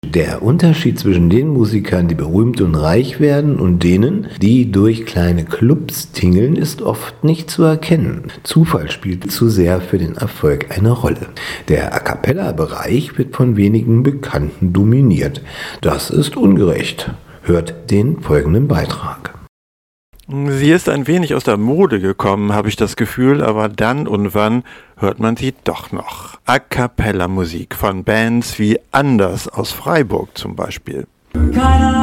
Der Unterschied zwischen den Musikern, die berühmt und reich werden, und denen, die durch kleine Clubs tingeln, ist oft nicht zu erkennen. Zufall spielt zu sehr für den Erfolg eine Rolle. Der A-cappella-Bereich wird von wenigen Bekannten dominiert. Das ist ungerecht. Hört den folgenden Beitrag. Sie ist ein wenig aus der Mode gekommen, habe ich das Gefühl, aber dann und wann hört man sie doch noch. A-cappella-Musik von Bands wie Anders aus Freiburg zum Beispiel.